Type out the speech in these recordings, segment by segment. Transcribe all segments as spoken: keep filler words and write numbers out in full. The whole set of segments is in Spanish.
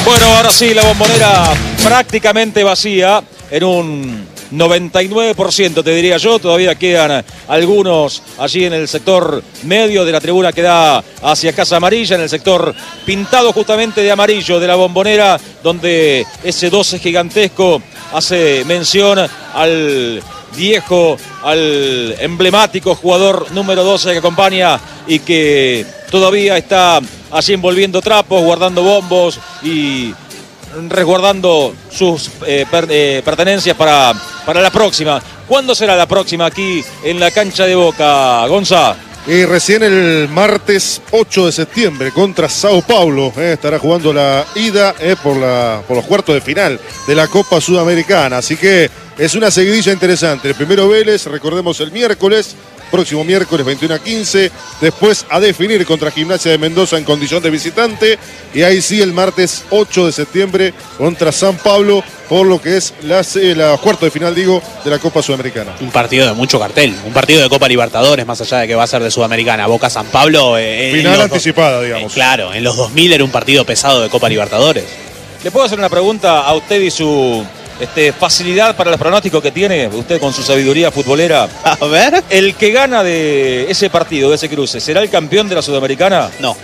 Bueno, ahora sí, la Bombonera prácticamente vacía, en un noventa y nueve por ciento te diría yo. Todavía quedan algunos allí en el sector medio de la tribuna que da hacia Casa Amarilla, en el sector pintado justamente de amarillo de la Bombonera, donde ese doce gigantesco hace mención al viejo, al emblemático jugador número doce que acompaña y que todavía está allí envolviendo trapos, guardando bombos y resguardando sus eh, per, eh, pertenencias para, para la próxima. ¿Cuándo será la próxima aquí en la cancha de Boca, Gonza? Y recién el martes ocho de septiembre contra Sao Paulo, eh, estará jugando la ida eh, por, la, por los cuartos de final de la Copa Sudamericana. Así que es una seguidilla interesante. El primero Vélez, recordemos el miércoles, próximo miércoles veintiuno a quince, después a definir contra Gimnasia de Mendoza en condición de visitante, y ahí sí el martes ocho de septiembre contra San Pablo por lo que es la, la cuarto de final, digo, de la Copa Sudamericana. Un partido de mucho cartel, un partido de Copa Libertadores, más allá de que va a ser de Sudamericana. Boca San Pablo. Eh, final anticipada, digamos. Eh, claro, en los dos mil era un partido pesado de Copa Libertadores. ¿Le puedo hacer una pregunta a usted y su este, facilidad para los pronósticos que tiene usted con su sabiduría futbolera? A ver. ¿El que gana de ese partido, de ese cruce, será el campeón de la Sudamericana? No.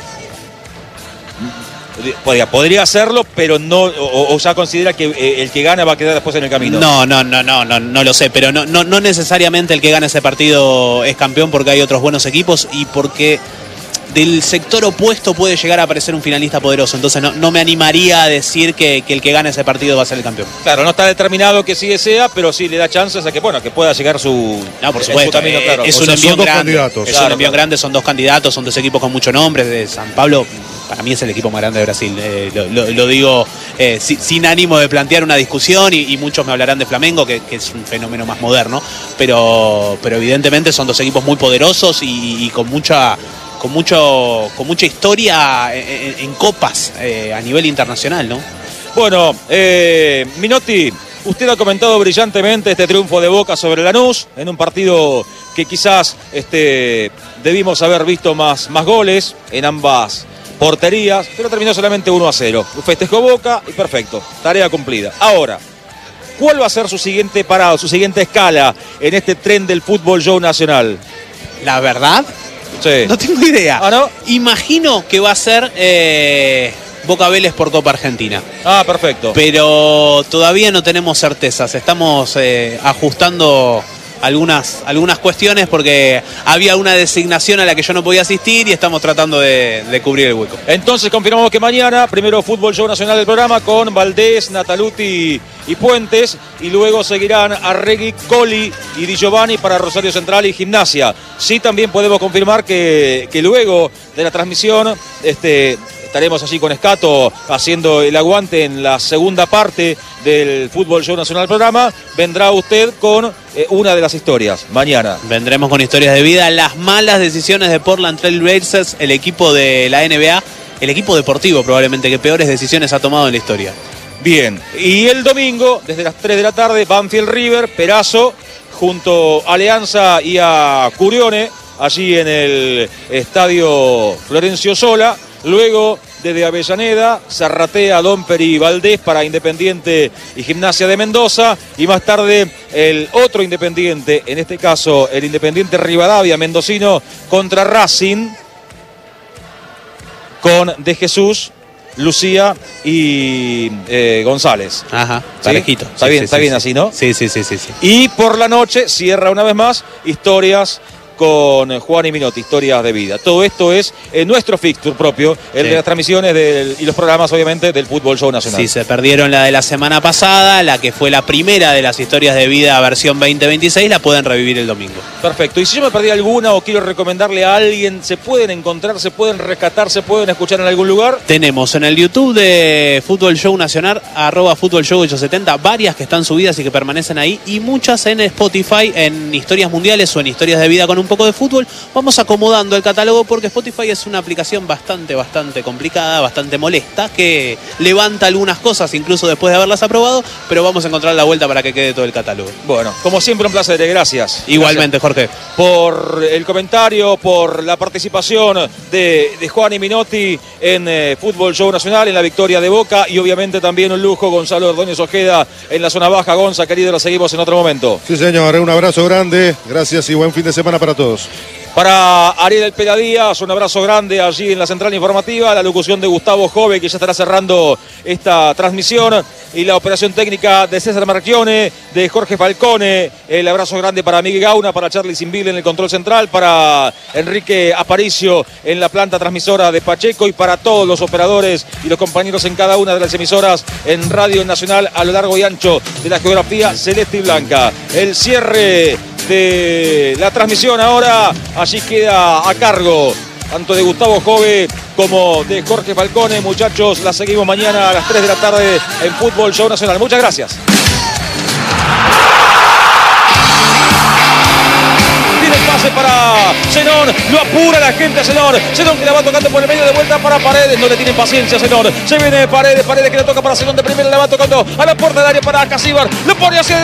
Podría, podría hacerlo, pero no, o, o ya considera que eh, el que gana va a quedar después en el camino. No, no, no, no, no, no lo sé, pero no, no, no necesariamente el que gana ese partido es campeón, porque hay otros buenos equipos y porque del sector opuesto puede llegar a aparecer un finalista poderoso. Entonces no, no me animaría a decir que, que el que gana ese partido va a ser el campeón. Claro, no está determinado que sí sea, pero sí le da chances a que, bueno, que pueda llegar su, no, por supuesto, su camino, claro. Es o un sea, envión grande. Candidatos. Es Claro, un envión claro. grande, son dos candidatos, son dos equipos con mucho nombre. De San Pablo, para mí es el equipo más grande de Brasil. Eh, lo, lo, lo digo eh, sin, sin ánimo de plantear una discusión y, y muchos me hablarán de Flamengo, que, que es un fenómeno más moderno, pero, pero evidentemente son dos equipos muy poderosos y, y con mucha... Con, mucho, con mucha historia en, en copas eh, a nivel internacional, ¿no? Bueno, eh, Minotti, usted ha comentado brillantemente este triunfo de Boca sobre Lanús, en un partido que quizás este, debimos haber visto más, más goles en ambas porterías, pero terminó solamente uno a cero. Festejó Boca y perfecto, tarea cumplida. Ahora, ¿cuál va a ser su siguiente parado, su siguiente escala en este tren del fútbol show nacional? La verdad... Sí. No tengo idea. ¿Ah, no? Imagino que va a ser eh, Boca Vélez por Copa Argentina. Ah, perfecto. Pero todavía no tenemos certezas. Estamos eh, ajustando algunas, algunas cuestiones porque había una designación a la que yo no podía asistir y estamos tratando de, de cubrir el hueco. Entonces confirmamos que mañana, primero Fútbol Show Nacional del programa con Valdés, Nataluti y Puentes, y luego seguirán Arregui, Coli y Di Giovanni para Rosario Central y Gimnasia. Sí, también podemos confirmar que, que luego de la transmisión este, estaremos allí con Escato haciendo el aguante en la segunda parte del Fútbol Show Nacional del programa. Vendrá usted con eh, una de las historias mañana. Vendremos con historias de vida, las malas decisiones de Portland Trail Blazers, el equipo de la N B A, el equipo deportivo probablemente que peores decisiones ha tomado en la historia. Bien, y el domingo, desde las tres de la tarde, Banfield River, Perazo, junto a Alianza y a Curione, allí en el estadio Florencio Sola. Luego, desde Avellaneda, Zarratea, Domper y Valdés para Independiente y Gimnasia de Mendoza. Y más tarde, el otro Independiente, en este caso, el Independiente Rivadavia, mendocino, contra Racing, con De Jesús, Lucía y eh, González. Ajá, ¿Sí? parejito. Está Sí, bien, sí, está sí, bien sí. así, ¿no? Sí, sí, sí, sí, sí. Y por la noche cierra una vez más Historias con Juan y Minotti, Historias de Vida. Todo esto es en nuestro fixture propio, el Sí. de las transmisiones del, y los programas, obviamente, del Fútbol Show Nacional. Sí, se perdieron la de la semana pasada, la que fue la primera de las Historias de Vida versión veinte veintiséis, la pueden revivir el domingo. Perfecto. Y si yo me perdí alguna o quiero recomendarle a alguien, ¿se pueden encontrar, se pueden rescatar, se pueden escuchar en algún lugar? Tenemos en el YouTube de Fútbol Show Nacional, arroba Fútbol Show ochocientos setenta, varias que están subidas y que permanecen ahí, y muchas en Spotify, en Historias Mundiales o en Historias de Vida con un poco de fútbol. Vamos acomodando el catálogo porque Spotify es una aplicación bastante, bastante complicada, bastante molesta, que levanta algunas cosas incluso después de haberlas aprobado, pero vamos a encontrar la vuelta para que quede todo el catálogo. Bueno, como siempre, un placer. Gracias. Igualmente, Gracias. Jorge. Por el comentario, por la participación de, de Juan y Minotti en eh, Fútbol Show Nacional, en la victoria de Boca, y obviamente también un lujo Gonzalo Ordóñez Ojeda en la zona baja. Gonza, querido, lo seguimos en otro momento. Sí, señor, un abrazo grande, gracias y buen fin de semana para todos. Para Ariel El Pela Díaz, un abrazo grande allí en la central informativa, la locución de Gustavo Jove, que ya estará cerrando esta transmisión, y la operación técnica de César Marchione, de Jorge Falcone. El abrazo grande para Miguel Gauna, para Charlie Simbil en el control central, para Enrique Aparicio en la planta transmisora de Pacheco, y para todos los operadores y los compañeros en cada una de las emisoras en Radio Nacional a lo largo y ancho de la geografía celeste y blanca. El cierre de la transmisión ahora, allí queda a cargo tanto de Gustavo Jove como de Jorge Falcone. Muchachos, la seguimos mañana a las tres de la tarde en Fútbol Show Nacional. Muchas gracias. Tiene el pase para Zenón, lo apura la gente a Zenón. Zenón que la va tocando por el medio, de vuelta para Paredes, no le tienen paciencia a Zenón. Se viene Paredes, Paredes que le toca para Zenón de primera, la va tocando a la puerta del área para Casíbar, lo pone hacia